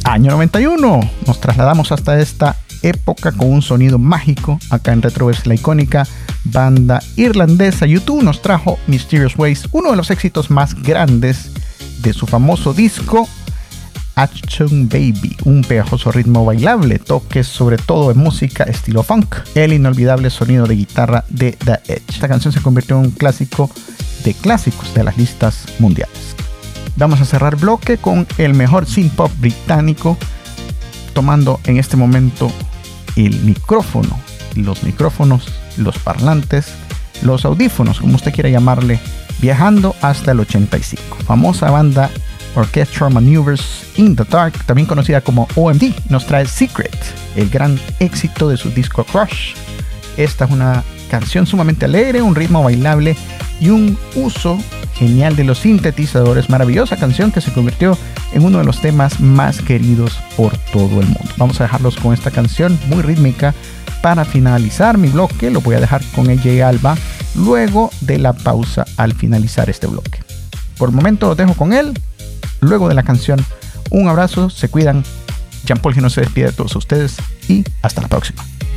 Año 91. Nos trasladamos hasta esta época con un sonido mágico. Acá en Retroverse, la icónica banda irlandesa U2 nos trajo Mysterious Ways, uno de los éxitos más grandes de su famoso disco Action Baby, un pegajoso ritmo bailable, toques sobre todo en música estilo funk, el inolvidable sonido de guitarra de The Edge. Esta canción se convirtió en un clásico de clásicos de las listas mundiales. Vamos a cerrar bloque con el mejor synth pop británico, tomando en este momento el micrófono, los micrófonos, los parlantes, los audífonos, como usted quiera llamarle, viajando hasta el 85. Famosa banda Orchestral Maneuvers in the Dark, también conocida como OMD, nos trae Secret, el gran éxito de su disco Crush. Esta es una canción sumamente alegre, un ritmo bailable y un uso genial de los sintetizadores. Maravillosa canción que se convirtió en uno de los temas más queridos por todo el mundo. Vamos a dejarlos con esta canción muy rítmica para finalizar mi bloque. Lo voy a dejar con AJ Alba luego de la pausa al finalizar este bloque. Por el momento los dejo con él. Luego de la canción, un abrazo, se cuidan. Jean Paul Gino se despide de todos ustedes y hasta la próxima.